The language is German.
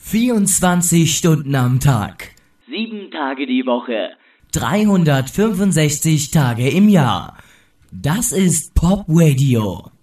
24 Stunden am Tag. 7 Tage die Woche. 365 Tage im Jahr. Das ist Pop Radio.